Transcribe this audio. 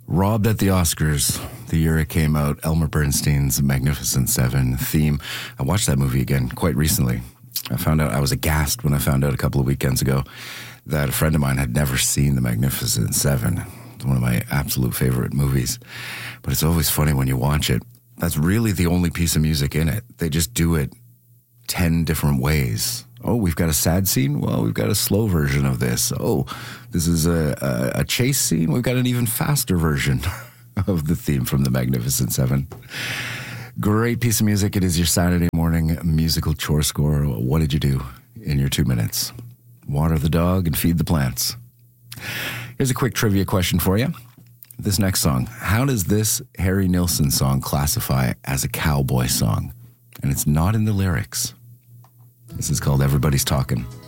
Robbed at the Oscars, the year it came out, Elmer Bernstein's Magnificent Seven theme. I watched that movie again quite recently. I was aghast when I found out a couple of weekends ago that a friend of mine had never seen The Magnificent Seven. It's one of my absolute favorite movies. But it's always funny when you watch it. That's really the only piece of music in it. They just do it 10 different ways. Oh, we've got a sad scene? Well, we've got a slow version of this. Oh, this is a chase scene? We've got an even faster version of the theme from The Magnificent Seven. Great piece of music. It is your Saturday morning musical chore score. What did you do in your 2 minutes? Water the dog and feed the plants. Here's a quick trivia question for you. This next song, how does this Harry Nilsson song classify as a cowboy song? And it's not in the lyrics. This is called Everybody's Talking.